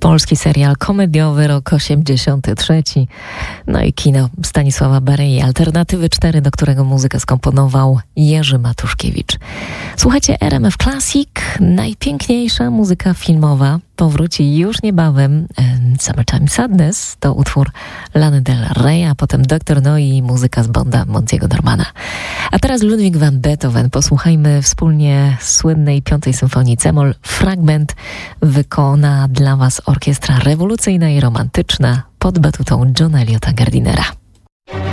Polski serial komediowy, rok 83. No i kino Stanisława Berei, Alternatywy 4, do którego muzykę skomponował Jerzy Matuszkiewicz. Słuchajcie, RMF Classic, najpiękniejsza muzyka filmowa powróci już niebawem. Summertime Sadness to utwór Lany Del Rey, a potem Dr. No i muzyka z Bonda Montiego Normana. A teraz Ludwig van Beethoven. Posłuchajmy wspólnie słynnej 5. symfonii C-moll. Fragment wykona dla Was orkiestra rewolucyjna i romantyczna pod batutą Johna Eliota Gardinera.